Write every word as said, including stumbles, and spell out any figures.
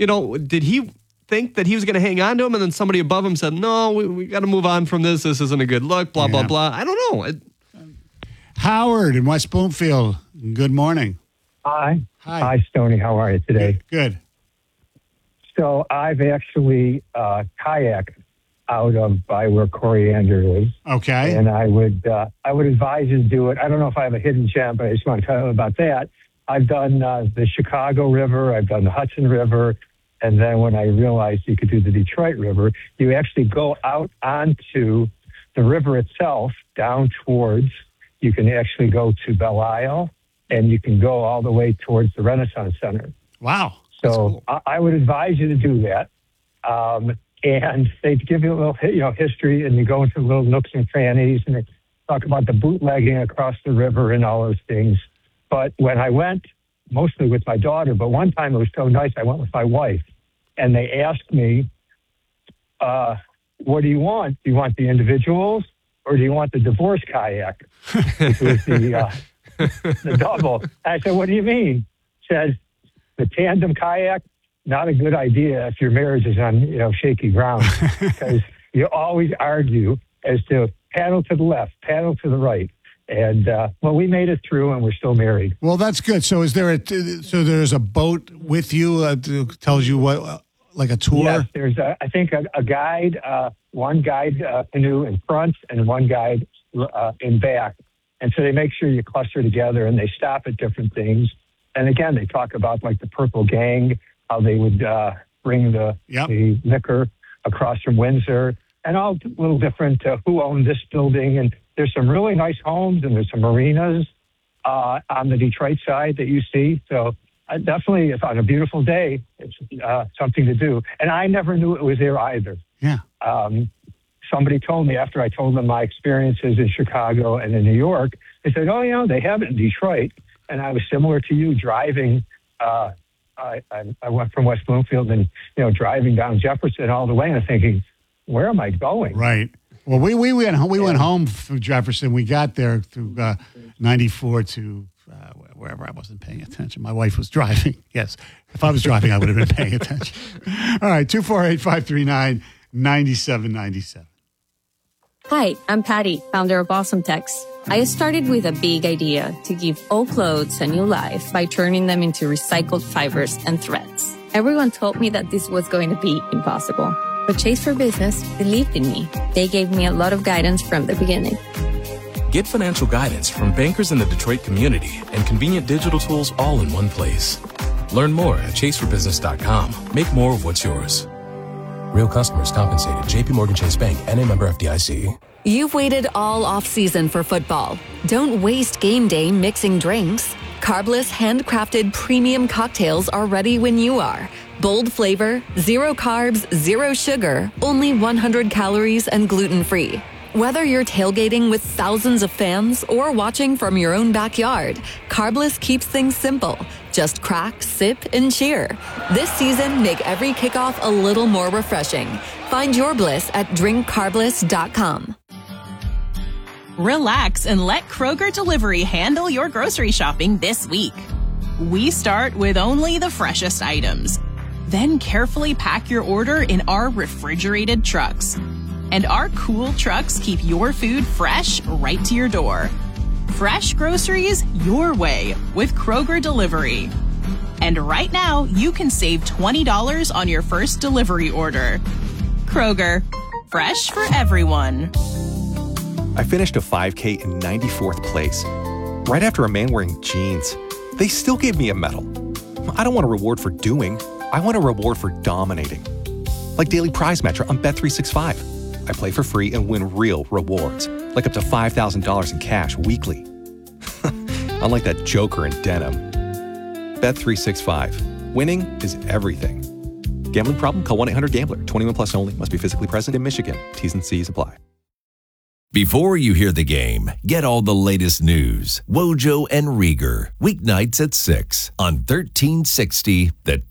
you know, did he think that he was going to hang on to him, and then somebody above him said, no, we, we got to move on from this. This isn't a good look, blah, Yeah. blah, blah. I don't know. It, Howard in West Bloomfield, good morning. Hi. Hi. Hi, Stoney. How are you today? Good. So I've actually uh, kayaked out of by where Coriander is, Okay. and I would uh, I would advise you to do it. I don't know if I have a hidden gem, but I just want to tell you about that. I've done uh, the Chicago River, I've done the Hudson River, and then when I realized you could do the Detroit River, you actually go out onto the river itself, down towards. You can actually go to Belle Isle, and you can go all the way towards the Renaissance Center. Wow. So cool. I, I would advise you to do that. Um, and they give you a little, you know, history, and you go into little nooks and crannies, and they talk about the bootlegging across the river and all those things. But when I went, mostly with my daughter, but one time it was so nice, I went with my wife, and they asked me, uh, what do you want? Do you want the individuals, or do you want the divorce kayak? Which was the, uh, the double. And I said, what do you mean? Said, the tandem kayak, not a good idea if your marriage is on, you know, shaky ground, because you always argue as to paddle to the left, paddle to the right. And, uh, well, we made it through, and we're still married. Well, that's good. So is there a, so there's a boat with you uh, that tells you what, uh, like a tour? Yes, there's, a, I think, a, a guide, uh, one guide uh, canoe in front and one guide uh, in back. And so they make sure you cluster together, and they stop at different things. And again, they talk about like the Purple Gang, how they would uh, bring the, Yep. the liquor across from Windsor, and all a little different uh, who owned this building. And there's some really nice homes, and there's some marinas uh, on the Detroit side that you see. So uh, definitely, if on a beautiful day, it's uh, something to do. And I never knew it was there either. Yeah. Um, somebody told me after I told them my experiences in Chicago and in New York, they said, oh, you know, they have it in Detroit. And I was similar to you driving. Uh, I, I, I went from West Bloomfield and, you know, driving down Jefferson all the way and thinking, where am I going? Right. Well, we we went home, we went home from Jefferson. We got there through uh, ninety-four to uh, wherever. I wasn't paying attention. My wife was driving. Yes, if I was driving, I would have been paying attention. All right, two four eight, five three nine, nine seven nine seven. Hi, I'm Patty, founder of Awesome Tex. I started with a big idea to give old clothes a new life by turning them into recycled fibers and threads. Everyone told me that this was going to be impossible. But Chase for Business believed in me. They gave me a lot of guidance from the beginning. Get financial guidance from bankers in the Detroit community and convenient digital tools all in one place. Learn more at chase for business dot com. Make more of what's yours. Real customers compensated. J P Morgan Chase Bank, N A member F D I C. You've waited all off-season for football. Don't waste game day mixing drinks. Carbless handcrafted premium cocktails are ready when you are. Bold flavor, zero carbs, zero sugar, only one hundred calories and gluten-free. Whether you're tailgating with thousands of fans or watching from your own backyard, Carbless keeps things simple. Just crack, sip, and cheer. This season, make every kickoff a little more refreshing. Find your bliss at drink carbless dot com. Relax and let Kroger Delivery handle your grocery shopping this week. We start with only the freshest items. Then carefully pack your order in our refrigerated trucks. And our cool trucks keep your food fresh right to your door. Fresh groceries your way with Kroger Delivery. And right now, you can save twenty dollars on your first delivery order. Kroger, fresh for everyone. I finished a five K in ninety-fourth place. Right after a man wearing jeans. They still gave me a medal. I don't want a reward for doing. I want a reward for dominating. Like Daily Prize Matcher on Bet three sixty-five. I play for free and win real rewards, like up to five thousand dollars in cash weekly. Unlike that joker in denim. Bet three sixty-five. Winning is everything. Gambling problem? Call one eight hundred gambler. twenty-one plus only. Must be physically present in Michigan. T's and C's apply. Before you hear the game, get all the latest news. Wojo and Rieger, weeknights at six on thirteen sixty The